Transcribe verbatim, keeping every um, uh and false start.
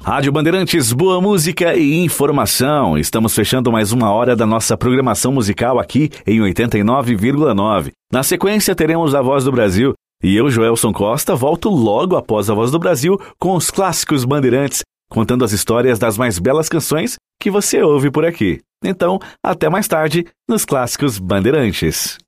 Rádio Bandeirantes, boa música e informação. Estamos fechando mais uma hora da nossa programação musical aqui em oitenta e nove vírgula nove. Na sequência, teremos a Voz do Brasil. E eu, Joelson Costa, volto logo após a Voz do Brasil com os clássicos Bandeirantes, contando as histórias das mais belas canções que você ouve por aqui. Então, até mais tarde nos Clássicos Bandeirantes.